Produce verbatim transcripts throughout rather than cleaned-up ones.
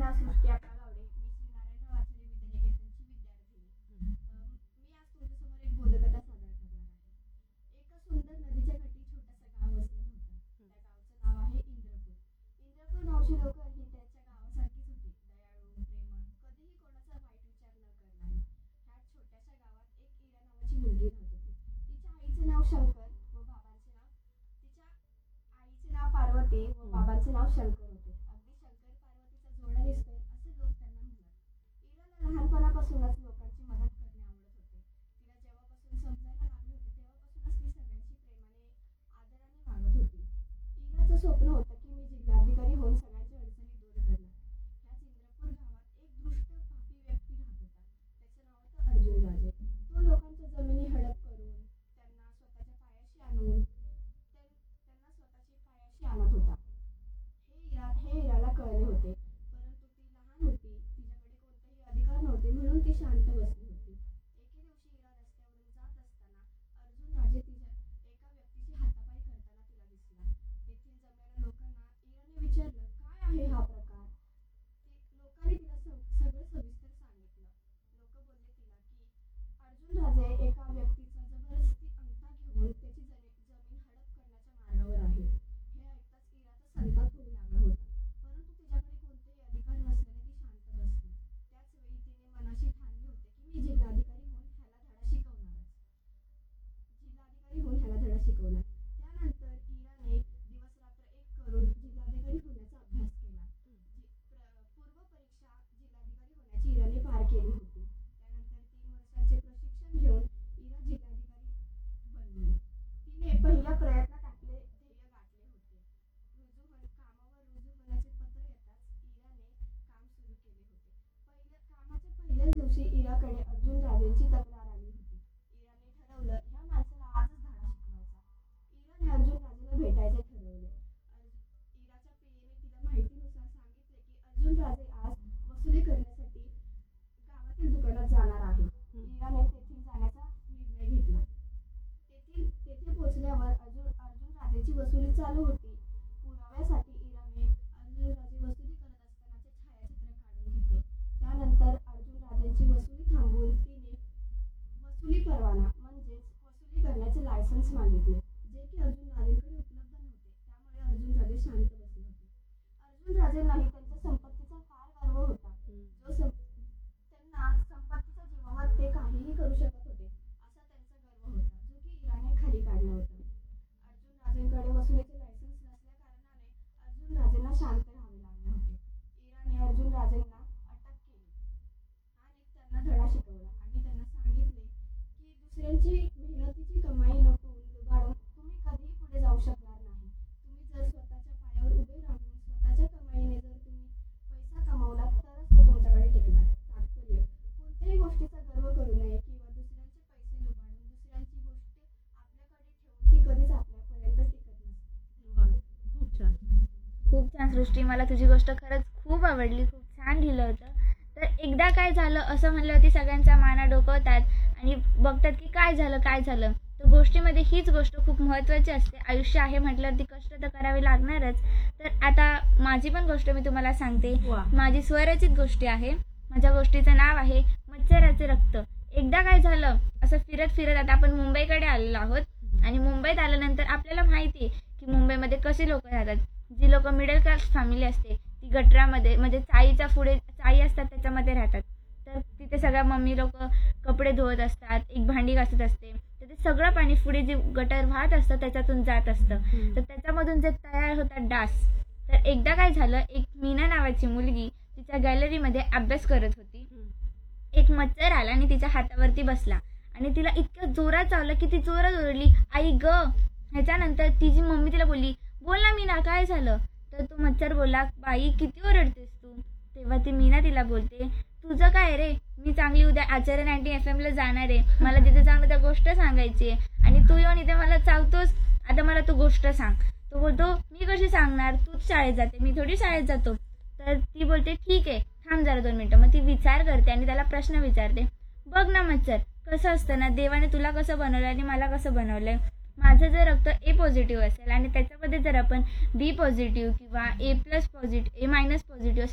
सृष्टी आपला गावडे. मी श्री नारायणराव आचार्य विद्यानिकेतनची विद्यार्थिनी. अं, मी आज तुमच्यासमोर एक बोधकथा सादर करणार आहे. एका सुंदर नदीच्या काठी छोटंसं गाव वसलेलं होतं. त्या गावचं नाव आहे इंद्रपूर. इंद्रपूर गावची लोक ही त्याच्या गावासारखीच होती. दयाळू, प्रेमळ, कधीही कोणाचा वाईट विचार न करणारी. ह्या छोट्याशा गावात एक इरा नावाची मुलगी राहत होती. तिच्या आईचे नाव शंकर व बाबांचे नाव तिच्या आईचे नाव पार्वती व बाबांचे नाव शंकर होते. अगदी शंकर पार्वतीचा जोडा दिसतोय असे लोक त्यांना म्हणत. इराला लहानपणापासूनच लोकांची मदत करणे आवडत होते. तिला जेव्हापासून समजायला लागले होते तेव्हापासूनच ती सगळ्यांशी प्रेमाने आदराने वागत होती. इराचं स्वप्न होतं की मी जिल्हाधिकारी होऊन सगळ्यांची अडचणी दूर करणार. ह्याच इंद्रपूर गावात एक दुष्ट पापी व्यक्ती राहत होता. त्याचं नाव होतं अर्जुन राजे. तो लोकांच्या जमिनी हडप करून त्यांना स्वतःच्या पायाशी आणून त्यां- त्यांना स्वतःची पायाशी आणत होता. हे इरा हे इराला कळले होते, परंतु ती लहान होती, तिच्याकडे कोणतेही अधिकार नव्हते, म्हणून ती शांत बसली होती. एके दिवशी इरा रस्त्यावरून जात असताना अर्जुन राजे तिच्या एका व्यक्तीची हातापाई करताना तिला दिसला. तेथील जमलेल्या लोकांना इराने विचारलं, काय आहे हा प्रकार? ती लोकांनी तिला सग- सगळं सविस्तर सांगितलं. लोक बोलले तिला की अर्जुन राजे एका व्यक्तीचा जबरदस्ती अंगठा घेऊन त्याची जमी- जमीन हडप करण्याच्या मार्गावर आहे. हे ऐकताच इराचा संताप होऊ लागला होता, परंतु तिच्याकडे कोणतेही अधिकार नसल्याने ती शांत बसली. त्याच वेळी तिने मनाशी ठाणले होते की मी जिल्हाधिकारी होऊन ह्याला धडा शिकवणारच. जिल्हाधिकारी होऊन ह्याला धडा शिकवणार. त्यानंतर इराने दिवसरात्र एक करून जिल्हाधिकारी होण्याचा अभ्यास केला. जी- प्र- पूर्व परीक्षा जिल्हाधिकारी होण्याची इराने पार केली होती. त्यानंतर तीन वर्षांचे प्रशिक्षण घेऊन इरा जिल्हाधिकारी बनली. तिने पहिल्या प्रयत्नात आपले ध्येय गाठले होते. रुजू होण कामावर रुजू होण्याचे पत्र येताच इराने काम सुरू केले होते. पहिल्या कामाच्या पहिल्याच दिवशी इराकडे अर्जुन राजेंची तक्रार आली होती. इराने ठरवलं ह्या माणसाला आजच धडा शिकवायचा. इराने अर्जुन राजेला भेटायचे ठरवले. अर्ज- इराच्या प्रियेने तिला माहितीनुसार सांगितले की अर्जुन राजे आज वसुली करण्यासाठी गावातील दुकानात जाणार आहे. इराने तेथील जाण्याचा निर्णय घेतला. तेथील तेथे पोहोचल्यावर अर्जुन अर्जुन राजेची वसुली चालू होती. पुराव्यासाठी इराने अर्जुन राजे वसुली करत असतानाचे छायाचित्र काढून घेतले. त्यानंतर अर्जुन राजेंची वसुली थांबवून तिने वसुली परवाना म्हणजेच वसुली करण्याचे लायसन्स मागितले, जे की अर्जुन राजेंकडे उपलब्ध नव्हते. त्यामुळे अर्जुन राजे शांत बसले होते. अर्जुन राजेंनाही त्यांच्या संपत्तीचा फार गर्व होता. जो सं- त्यांना संपत्तीच्या जीवावर ते काहीही करू शकत होते असा त्यांचा गर्व होता, जो की इराने खाली काढला होता. अर्जुन राजेंकडे वसुलीचे लायसन्स नसल्या कारणाने अर्जुन राजेंना शांत राहावे लागले होते. इराने अर्जुन राजेंना अटक केली आणि त्यांना धडा शिकवला आणि त्यांना सांगितले की दुसऱ्यांची मेहनतीची कमाई लुटून लुबाडून तुम्ही कधीही पुढे जाऊ शकणार नाही. तुम्ही जर स्वतःच्या पायावर उभे राहून स्वतःच्या कमाईने जर तुम्ही पैसा कमावला तरच तो तुमच्याकडे टिकणार. तात्पर्य कोणत्याही गोष्टीचा गर्व करू नये किंवा दुसऱ्यांचे पैसे लुबाडून दुसऱ्यांची गोष्ट आपल्याकडे ठेवून ती कधीच आपल्यापर्यंत टिकत नसते. वा, खूप छान. खूप छान सृष्टी, मला तुझी गोष्ट खरंच खूप आवडली. खूप छान लिहिलं होतं. तर एकदा काय झालं असं म्हणल्यावरती सगळ्यांचा माना डोकवतात आणि बघतात की काय झालं काय झालं. तर गोष्टीमध्ये हीच गोष्ट खूप महत्त्वाची असते. आयुष्य आहे म्हटल्यावरती कष्ट तर करावे लागणारच. तर आता माझी पण गोष्ट मी तुम्हाला सांगते. वा. माझी स्वरचित गोष्टी आहे. माझ्या गोष्टीचं नाव आहे मच्छराचे रक्त. एकदा काय झालं, असं फिरत फिरत आता आपण मुंबईकडे आलेलो आहोत आणि मुंबईत आल्यानंतर आपल्याला माहिती आहे की मुंबईमध्ये कशी लोक राहतात. जी लोक मिडल क्लास फॅमिली असते ती गटरामध्ये म्हणजे चाळीच्या पुढे चाळी असतात त्याच्यामध्ये राहतात. तर तिथे सगळ्या मम्मी लोक कपडे धुवत असतात, एक भांडी घासत असते, तर ते सगळं पाणी पुढे जे गटर वाहत असतं त्याच्यातून जात असतं. तर त्याच्यामधून जे तयार होतात डास. तर एकदा काय झालं, एक मीना नावाची मुलगी तिच्या गॅलरीमध्ये अभ्यास करत होती. एक मच्छर आला आणि तिच्या हातावरती बसला आणि तिला इतकं जोरात चावलं की ती जोरात ओरडली, आई ग. ह्याच्यानंतर तिची मम्मी तिला बोलली, बोल ना मीना काय झालं. तर तो मच्छर बोलला, बाई किती ओरडतेस तू. तेव्हा ती मीना तिला बोलते, तुझं काय रे, मी चांगली उद्या आचार्य नाईन्टी एफ एमला जाणार आहे, मला तिथे जाऊन त्या गोष्ट सांगायची आहे आणि तू येऊन इथे मला चावतोस, आता मला तू गोष्ट सांग. तो बोलतो, मी कशी सांगणार, तूच शाळेत जाते, मी थोडी शाळेत जातो. तर ती बोलते, ठीक आहे थांब जरा दोन मिनटं. मग ती विचार करते आणि त्याला प्रश्न विचारते, बघ ना मच्छर, कसं असतं ना, देवाने तुला कसं बनवलं आणि मला कसं बनवलंय. माझं जर रक्त ए पॉझिटिव्ह असेल आणि त्याच्यामध्ये जर आपण बी पॉझिटिव्ह किंवा ए प्लस पॉझिटिव्ह ए मायनस पॉझिटिव्ह असं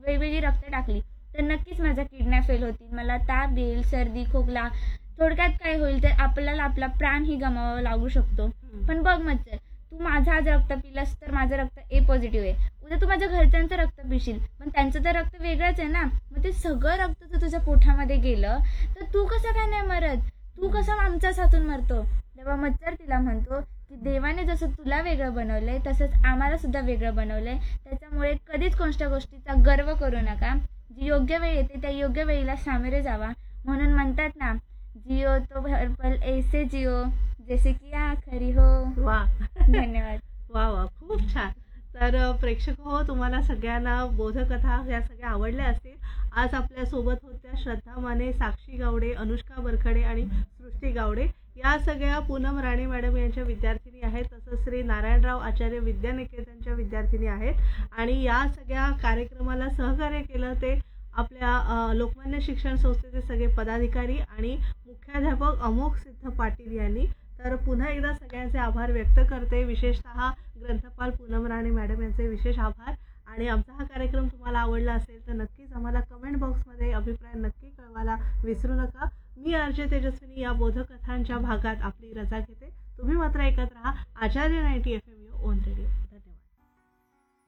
वेगवेगळी रक्त टाकली तर नक्कीच माझा किडन्या फेल होतील, मला ताप येईल, सर्दी खोकला, थोडक्यात काय होईल तर आपल्याला आपला प्राणही गमावावा लागू शकतो. पण बघ मच्छर, तू माझं आज रक्त पिलास तर माझं रक्त ए पॉझिटिव्ह आहे, उद्या तू माझ्या घरच्यांचं रक्त पिशील पण त्यांचं तर रक्त वेगळंच आहे ना, मग ते सगळं रक्त जर तुझ्या पोटामध्ये गेलं तर तू कसं काय नाही मरत, तू कसं आमच्याच हातून मरतो. तेव्हा मच्छर तिला म्हणतो की देवाने जसं तुला वेगळं बनवलंय तसंच आम्हाला सुद्धा वेगळं बनवलंय, त्याच्यामुळे कधीच कोणत्या गोष्टीचा गर्व करू नका, जी योग्य वेळ येते त्या योग्य वेळेला सामोरे जावा. म्हणून म्हणतात ना, जिओ तो हर पल ऐसे जिओ जैसे की आखरी हो. वा धन्यवाद. वा वा खूप छान. तर अ, प्रेक्षक हो, तुम्हाला सगळ्यांना बोधकथा या सगळ्या आवडल्या असतील. आज आपल्यासोबत होत्या श्रद्धा माने, साक्षी गावडे, अनुष्का बरखडे आणि सृष्टी गावडे. या सगळ्या पूनम राणे मॅडम यांच्या विद्यार्थिनी आहेत, तसंच श्री नारायणराव आचार्य विद्यानिकेतनच्या विद्यार्थिनी आहेत. आणि या सगळ्या कार्यक्रमाला सहकार्य केलं ते आपल्या अ, लोकमान्य शिक्षण संस्थेचे सगळे पदाधिकारी आणि मुख्याध्यापक अमोघ सिद्ध पाटील यांनी. तर पुन्हा एकदा सगळ्यांचे आभार व्यक्त करते, विशेषतः ग्रंथपाल पूनम राणे मॅडम यांचे विशेष आभार. आणि आमचा हा कार्यक्रम तुम्हाला आवडला असेल तर नक्कीच आम्हाला कमेंट बॉक्समध्ये अभिप्राय नक्की कळवायला विसरू नका. मी आरजे तेजस्विनी या बोधकथांच्या भागात आपली रजा घेते. तुम्ही मात्र ऐकत राहा आचार्य ninety F M on radio.